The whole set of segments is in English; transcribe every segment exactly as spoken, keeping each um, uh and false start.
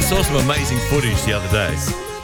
saw some amazing footage the other day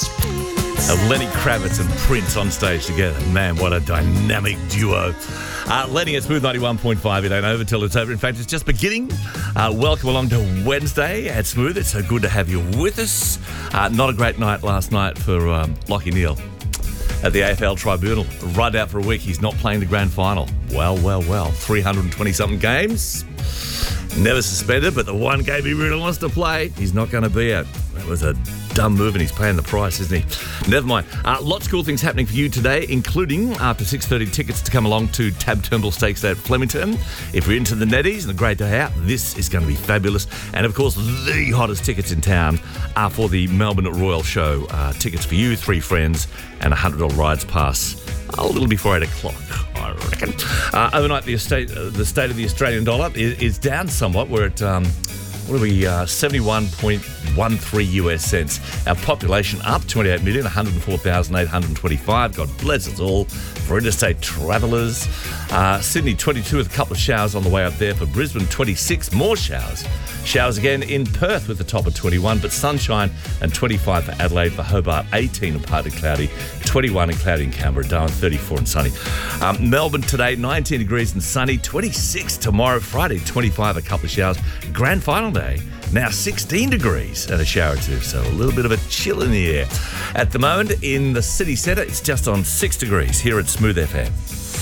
of Lenny Kravitz and Prince on stage together. Man, what a dynamic duo. Uh, Lenny at Smooth ninety-one point five. It ain't over till it's over. In fact, it's just beginning. Uh, welcome along to Wednesday at Smooth. It's so good to have you with us. Uh, not a great night last night for um, Lachie Neale at the A F L Tribunal. Right out for a week. He's not playing the grand final. Well, well, well. three hundred twenty-something games. Never suspended, but the one game he really wants to play, he's not going to be at. That was a dumb move, and he's paying the price, isn't he? Never mind. Uh, lots of cool things happening for you today, including after six thirty tickets to come along to Tab Turnbull Stakes at Flemington. If you're into the netties and a great day out, this is going to be fabulous. And of course, the hottest tickets in town are for the Melbourne Royal Show. Uh, tickets for you, three friends, and a one hundred dollars rides pass a little before eight o'clock, I reckon. Uh, overnight, the estate, uh, the state of the Australian dollar is, is down somewhat. We're at... Um, What are we, uh, seventy-one point one three U S cents. Our population up twenty-eight million, one hundred four thousand eight hundred twenty-five. God bless us all for interstate travellers. Uh, Sydney, twenty-two with a couple of showers on the way up there. For Brisbane, twenty-six, more showers. Showers again in Perth with the top of twenty-one, but sunshine and twenty-five for Adelaide. For Hobart, eighteen and partly cloudy, twenty-one and cloudy in Canberra, Darwin, thirty-four and sunny. Um, Melbourne today, nineteen degrees and sunny, twenty-six tomorrow, Friday, twenty-five, a couple of showers. Grand final day, now sixteen degrees and a shower or two, so a little bit of a chill in the air. At the moment, in the city centre, it's just on six degrees here at Smooth F M.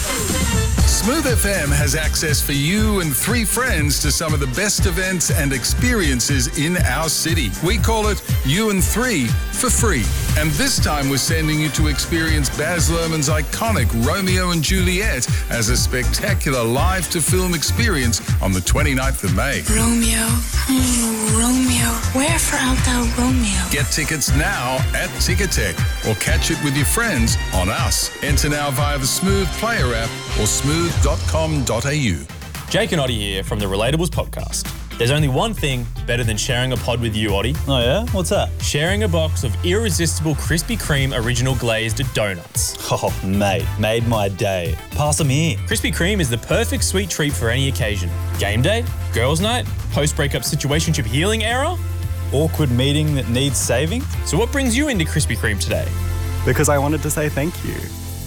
Smooth F M has access for you and three friends to some of the best events and experiences in our city. We call it You and Three for free. And this time we're sending you to experience Baz Luhrmann's iconic Romeo and Juliet as a spectacular live-to-film experience on the twenty-ninth of May. Romeo, oh, Romeo, wherefore art thou Romeo? Get tickets now at Ticketek or catch it with your friends on Us. Enter now via the Smooth Player app or smooth dot com dot a u. Jake and Oddie here from the Relatables podcast. There's only one thing better than sharing a pod with you, Oddie. Oh yeah? What's that? Sharing a box of irresistible Krispy Kreme original glazed donuts. Oh, mate, made my day. Pass them here. Krispy Kreme is the perfect sweet treat for any occasion. Game day, girls' night, post-breakup situationship healing era. Awkward meeting that needs saving? So what brings you into Krispy Kreme today? Because I wanted to say thank you.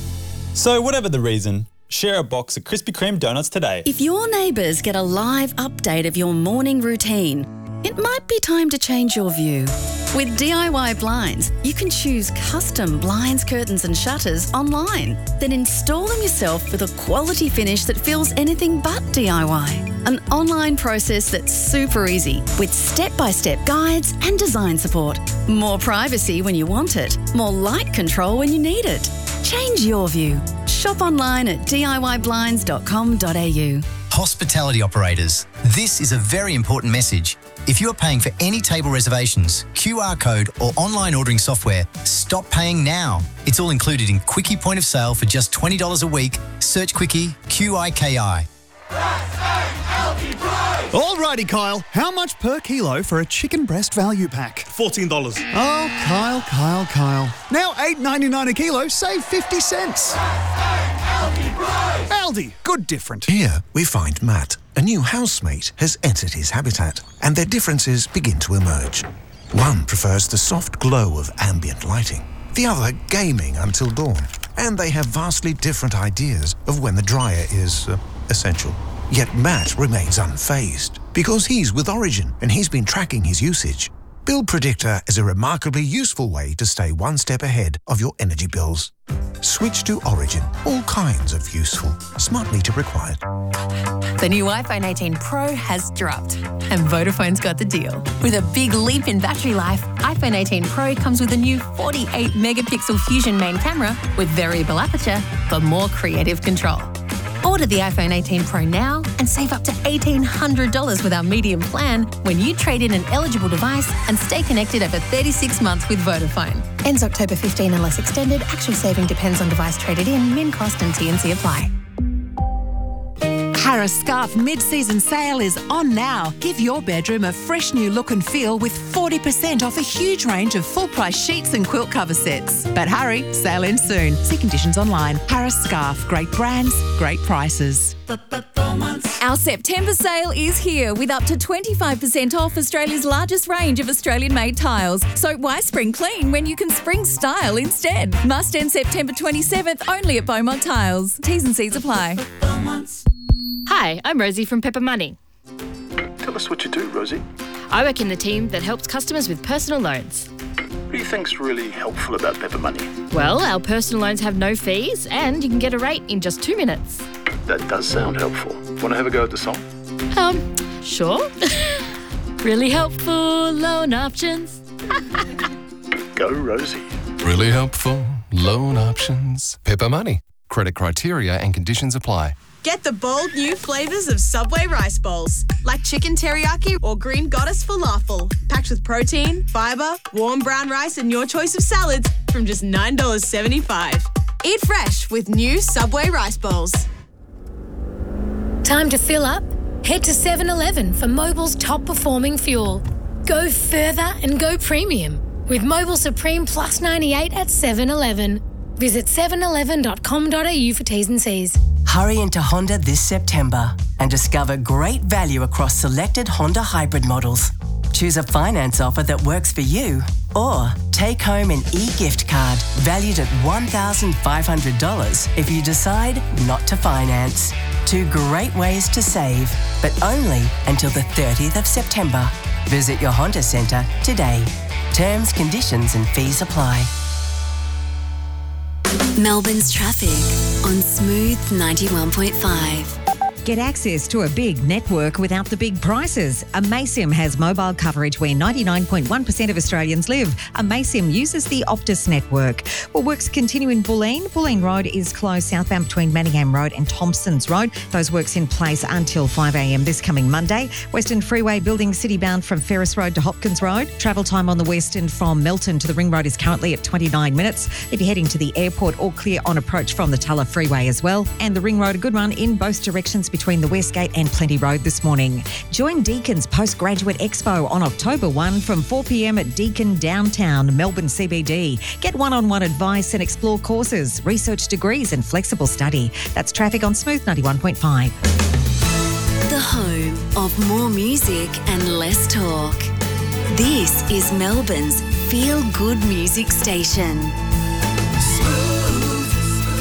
So whatever the reason, share a box of Krispy Kreme donuts today. If your neighbours get a live update of your morning routine, it might be time to change your view. With D I Y Blinds, you can choose custom blinds, curtains and shutters online. Then install them yourself with a quality finish that feels anything but D I Y. An online process that's super easy with step-by-step guides and design support. More privacy when you want it. More light control when you need it. Change your view. Shop online at d i y blinds dot com dot a u. Hospitality operators, this is a very important message. If you are paying for any table reservations, Q R code or online ordering software, stop paying now. It's all included in Quickie Point of Sale for just twenty dollars a week. Search Quickie, Q I K I. Alrighty, Kyle. How much per kilo for a chicken breast value pack? fourteen dollars. Oh, Kyle, Kyle, Kyle. Now eight ninety-nine a kilo, save fifty cents. Aldi, good different. Here we find Matt. A new housemate has entered his habitat, and their differences begin to emerge. One prefers the soft glow of ambient lighting, the other gaming until dawn, and they have vastly different ideas of when the dryer is uh, essential. Yet Matt remains unfazed because he's with Origin and he's been tracking his usage. Bill Predictor is a remarkably useful way to stay one step ahead of your energy bills. Switch to Origin. All kinds of useful. Smart meter required. The new iPhone eighteen Pro has dropped, and Vodafone's got the deal. With a big leap in battery life, iPhone eighteen Pro comes with a new forty-eight megapixel Fusion main camera with variable aperture for more creative control. Order the iPhone eighteen Pro now and save up to eighteen hundred dollars with our medium plan when you trade in an eligible device and stay connected over thirty-six months with Vodafone. Ends October fifteenth unless extended. Actual saving depends on device traded in, min cost and T and C apply. Harris Scarf mid-season sale is on now. Give your bedroom a fresh new look and feel with forty percent off a huge range of full-price sheets and quilt cover sets. But hurry, sale ends soon. See conditions online. Harris Scarf, great brands, great prices. Our September sale is here with up to twenty-five percent off Australia's largest range of Australian-made tiles. So why spring clean when you can spring style instead? Must end September twenty-seventh only at Beaumont Tiles. T's and C's apply. Hi, I'm Rosie from Pepper Money. Tell us what you do, Rosie. I work in the team that helps customers with personal loans. What do you think's really helpful about Pepper Money? Well, our personal loans have no fees and you can get a rate in just two minutes. That does sound helpful. Want to have a go at the song? Um, sure. Really helpful loan options. Go, Rosie. Really helpful loan options. Pepper Money. Credit criteria and conditions apply. Get the bold new flavours of Subway rice bowls, like chicken teriyaki or green goddess falafel, packed with protein, fibre, warm brown rice and your choice of salads from just nine dollars seventy-five. Eat fresh with new Subway rice bowls. Time to fill up? Head to seven eleven for Mobil's top performing fuel. Go further and go premium with Mobil Supreme Plus ninety-eight at seven eleven. Visit seven eleven dot com dot a u for T's and C's. Hurry into Honda this September and discover great value across selected Honda hybrid models. Choose a finance offer that works for you or take home an e-gift card valued at one thousand five hundred dollars if you decide not to finance. Two great ways to save, but only until the thirtieth of September. Visit your Honda Centre today. Terms, conditions and fees apply. Melbourne's traffic on Smooth ninety-one point five. Get access to a big network without the big prices. Amaysim has mobile coverage where ninety-nine point one percent of Australians live. Amaysim uses the Optus network. Well, works continue in Bulleen. Bulleen Road is closed southbound between Manningham Road and Thompsons Road. Those works in place until five a m this coming Monday. Western Freeway building citybound from Ferris Road to Hopkins Road. Travel time on the Western from Melton to the Ring Road is currently at twenty-nine minutes. If you're heading to the airport, all clear on approach from the Tulla Freeway as well. And the Ring Road, a good run in both directions between the Westgate and Plenty Road this morning. Join Deacon's Postgraduate Expo on October first from four p m at Deakin Downtown, Melbourne C B D. Get one-on-one advice and explore courses, research degrees and flexible study. That's traffic on Smooth ninety-one point five. The home of more music and less talk. This is Melbourne's feel-good music station. Smooth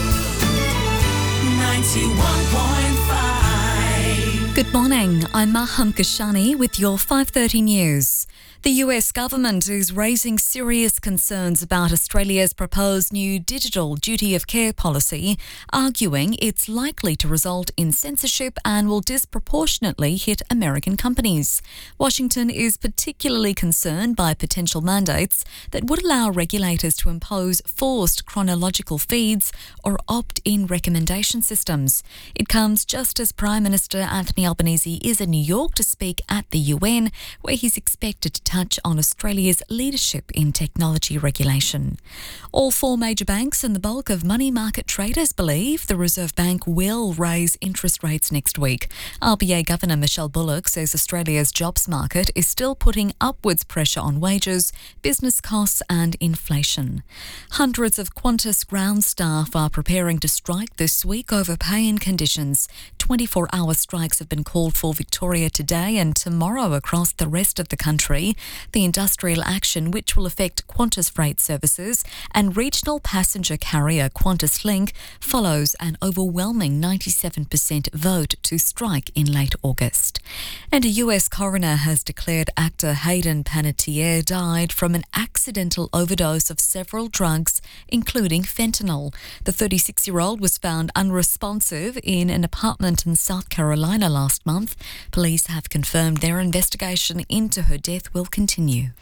ninety-one point five. Good morning, I'm Maham Kashani with your five thirty news. The U S government is raising serious concerns about Australia's proposed new digital duty of care policy, arguing it's likely to result in censorship and will disproportionately hit American companies. Washington is particularly concerned by potential mandates that would allow regulators to impose forced chronological feeds or opt-in recommendation systems. It comes just as Prime Minister Anthony Albanese is in New York to speak at the U N, where he's expected to touch on Australia's leadership in technology regulation. All four major banks and the bulk of money market traders believe the Reserve Bank will raise interest rates next week. R B A Governor Michelle Bullock says Australia's jobs market is still putting upwards pressure on wages, business costs and inflation. Hundreds of Qantas ground staff are preparing to strike this week over pay and conditions. twenty-four hour strikes have been called for Victoria today and tomorrow across the rest of the country. The industrial action, which will affect Qantas freight services and regional passenger carrier Qantas Link, follows an overwhelming ninety-seven percent vote to strike in late August. And a U S coroner has declared actor Hayden Panettiere died from an accidental overdose of several drugs, including fentanyl. The thirty-six-year-old was found unresponsive in an apartment in South Carolina last month. Police have confirmed their investigation into her death will continue.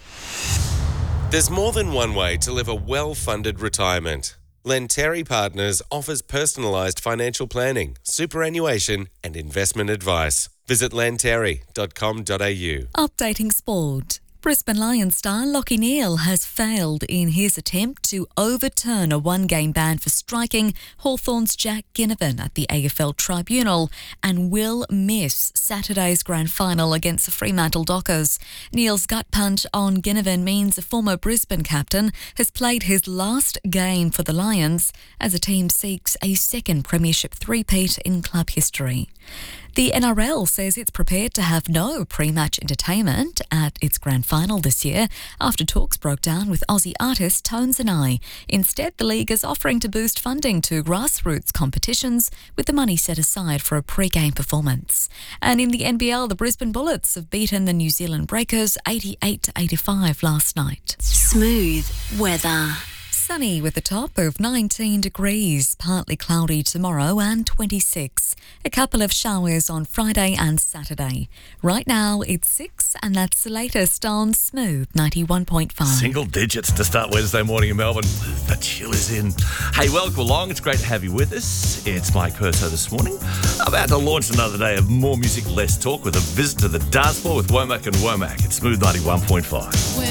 There's more than one way to live a well-funded retirement. Lenteri Partners offers personalised financial planning, superannuation and investment advice. Visit lenteri dot com dot a u. Updating sport. Brisbane Lions star Lachie Neale has failed in his attempt to overturn a one-game ban for striking Hawthorn's Jack Ginnivan at the A F L Tribunal and will miss Saturday's grand final against the Fremantle Dockers. Neale's gut punch on Ginnivan means the former Brisbane captain has played his last game for the Lions as the team seeks a second premiership three-peat in club history. The N R L says it's prepared to have no pre-match entertainment at its grand final this year after talks broke down with Aussie artist Tones and I. Instead, the league is offering to boost funding to grassroots competitions with the money set aside for a pre-game performance. And in the N B L, the Brisbane Bullets have beaten the New Zealand Breakers eighty-eight to eighty-five last night. Smooth weather. Sunny with a top of nineteen degrees, partly cloudy tomorrow and twenty-six. A couple of showers on Friday and Saturday. Right now it's six and that's the latest on Smooth ninety-one point five. Single digits to start Wednesday morning in Melbourne. The chill is in. Hey, welcome along. It's great to have you with us. It's Mike Purso this morning. About to launch another day of more music, less talk with a visit to the dance floor with Womack and Womack. It's Smooth ninety-one point five.